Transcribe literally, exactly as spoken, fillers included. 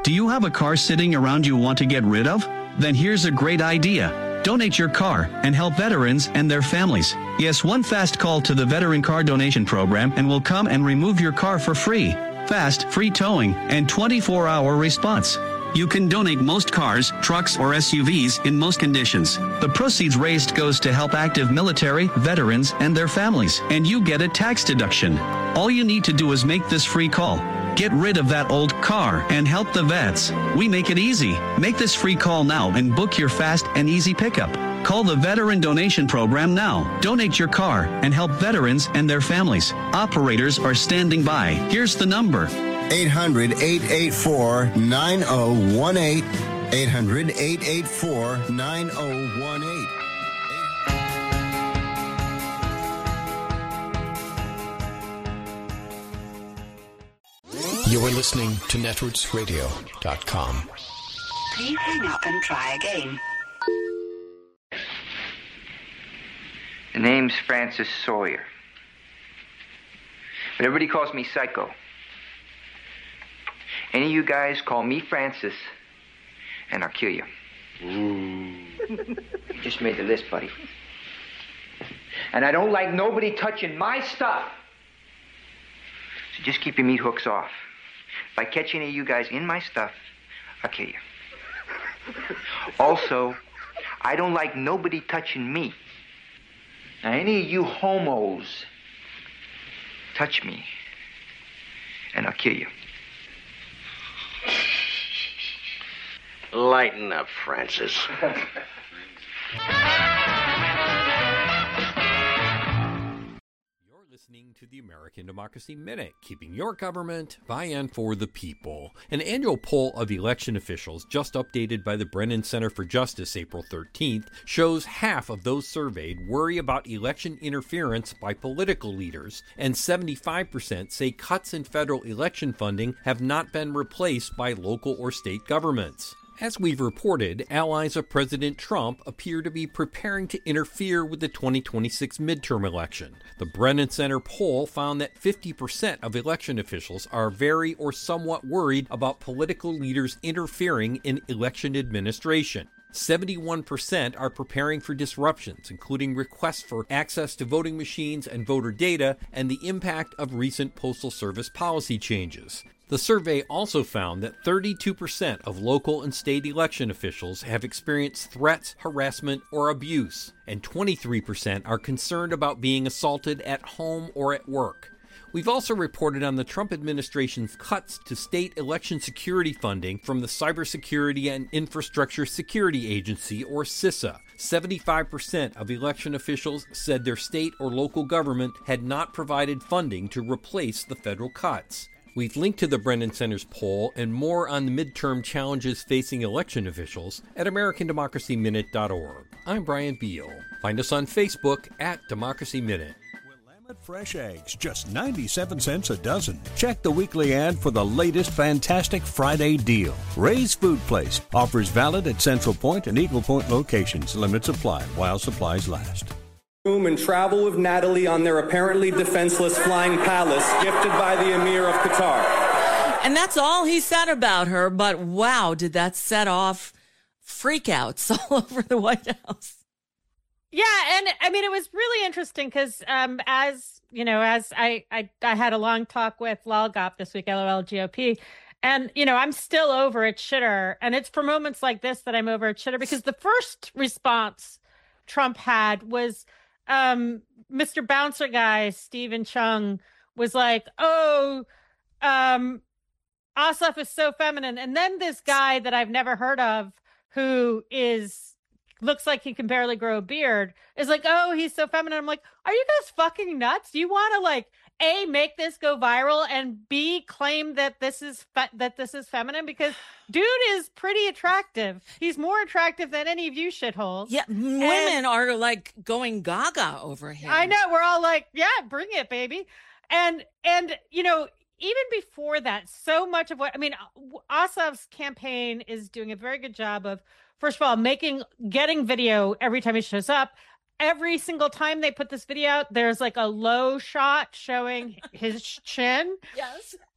Do you have a car sitting around you want to get rid of? Then here's a great idea. Donate your car and help veterans and their families. Yes, one fast call to the Veteran Car Donation Program and we'll come and remove your car for free. Fast, free towing, and twenty-four hour response. You can donate most cars, trucks, or S U Vs in most conditions. The proceeds raised goes to help active military, veterans, and their families, and you get a tax deduction. All you need to do is make this free call. Get rid of that old car and help the vets. We make it easy. Make this free call now and book your fast and easy pickup. Call the Veteran Donation Program now. Donate your car and help veterans and their families. Operators are standing by. Here's the number. eight hundred, eight eight four, nine oh one eight. eight hundred, eight eight four, nine oh one eight. You are listening to netroots radio dot com. Please hang up and try again. The name's Francis Sawyer. But everybody calls me Psycho. Any of you guys call me Francis, and I'll kill you. Ooh. You just made the list, buddy. And I don't like nobody touching my stuff. So just keep your meat hooks off. If I catch any of you guys in my stuff, I'll kill you. Also, I don't like nobody touching me. Now, any of you homos touch me, and I'll kill you. Lighten up, Francis. Listening to the American Democracy Minute, keeping your government by and for the people. An annual poll of election officials, just updated by the Brennan Center for Justice April thirteenth, shows half of those surveyed worry about election interference by political leaders, and seventy-five percent say cuts in federal election funding have not been replaced by local or state governments. As we've reported, allies of President Trump appear to be preparing to interfere with the twenty twenty-six midterm election. The Brennan Center poll found that fifty percent of election officials are very or somewhat worried about political leaders interfering in election administration. seventy-one percent are preparing for disruptions, including requests for access to voting machines and voter data, and the impact of recent Postal Service policy changes. The survey also found that thirty-two percent of local and state election officials have experienced threats, harassment, or abuse, and twenty-three percent are concerned about being assaulted at home or at work. We've also reported on the Trump administration's cuts to state election security funding from the Cybersecurity and Infrastructure Security Agency, or CISA. seventy-five percent of election officials said their state or local government had not provided funding to replace the federal cuts. We've linked to the Brennan Center's poll and more on the midterm challenges facing election officials at American Democracy Minute dot org. I'm Brian Beal. Find us on Facebook at Democracy Minute. Fresh eggs, just ninety-seven cents a dozen. Check the weekly ad for the latest fantastic Friday deal. Ray's Food Place offers valid at Central Point and Eagle Point locations. Limits apply while supplies last. And travel with Natalie on their apparently defenseless flying palace gifted by the Emir of Qatar. And that's all he said about her, but wow, did that set off freakouts all over the White House. Yeah, and I mean, it was really interesting because um, as, you know, as I, I, I had a long talk with Lal Gop this week, L O L G O P, and, you know, I'm still over at Shitter, and it's for moments like this that I'm over at Shitter, because the first response Trump had was um, Mister Bouncer guy, Stephen Chung, was like, oh, um, Ossoff is so feminine. And then this guy that I've never heard of, who is looks like he can barely grow a beard, is like, oh, he's so feminine. I'm like, are you guys fucking nuts? Do you want to, like, A, make this go viral, and B, claim that this is fe- that this is feminine? Because dude is pretty attractive. He's more attractive than any of you shitholes. Yeah, women and are like going gaga over him. I know. We're all like, yeah, bring it, baby. And, and you know, even before that, so much of what, I mean, Ossoff's campaign is doing a very good job of, first of all, making, getting video every time he shows up. Every single time they put this video out, there's like a low shot showing his chin. Yes.